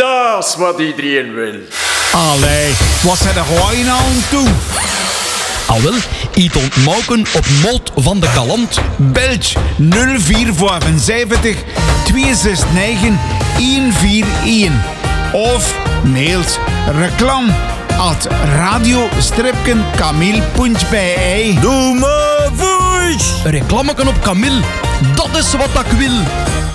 Dat is wat iedereen wil. Allee, wat zijn er gewoon nou aan toe? Al wel, iets ontmoken op Molt van de Galant. Belg 0475 269 141. Of mailt reclam@radio-camille.be. Doe maar voice! Een reclameken op Camille, dat is wat ik wil.